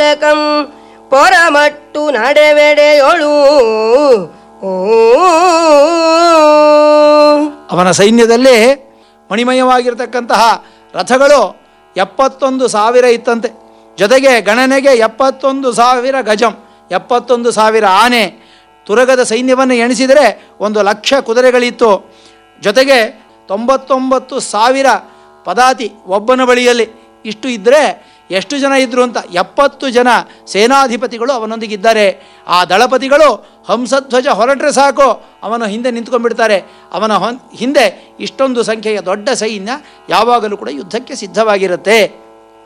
ಮೂಲಕಂ ಪೊರಮಟ್ಟು ನಡೆವೆಡೆಯೊಳು. ಅವನ ಸೈನ್ಯದಲ್ಲಿ ಮಣಿಮಯವಾಗಿರತಕ್ಕಂತಹ ರಥಗಳು 71,000 ಇತ್ತಂತೆ. ಜೊತೆಗೆ ಗಣನೆಗೆ 71,000 ಗಜಂ, 71,000 ಆನೆ. ತುರಗದ ಸೈನ್ಯವನ್ನು ಎಣಿಸಿದರೆ 1,00,000 ಕುದುರೆಗಳಿತ್ತು. ಜೊತೆಗೆ 99,000 ಪದಾತಿ ಒಬ್ಬನ ಬಳಿಯಲ್ಲಿ. ಇಷ್ಟು ಇದ್ದರೆ ಎಷ್ಟು ಜನ ಇದ್ದರು ಅಂತ 70 ಜನ ಸೇನಾಧಿಪತಿಗಳು ಅವನೊಂದಿಗಿದ್ದಾರೆ. ಆ ದಳಪತಿಗಳು ಹಂಸಧ್ವಜ ಹೊರಟ್ರೆ ಸಾಕು ಅವನ ಹಿಂದೆ ನಿಂತ್ಕೊಂಡ್ಬಿಡ್ತಾರೆ. ಅವನ ಹಿಂದೆ ಇಷ್ಟೊಂದು ಸಂಖ್ಯೆಯ ದೊಡ್ಡ ಸೈನ್ಯ ಯಾವಾಗಲೂ ಕೂಡ ಯುದ್ಧಕ್ಕೆ ಸಿದ್ಧವಾಗಿರುತ್ತೆ.